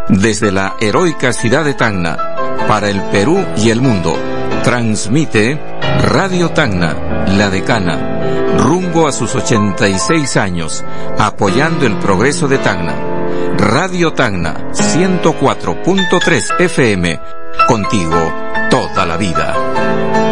Desde la heroica ciudad de Tacna, para el Perú y el mundo, transmite Radio Tacna, la decana, rumbo a sus 86 años, apoyando el progreso de Tacna. Radio Tacna, 104.3 FM, contigo toda la vida.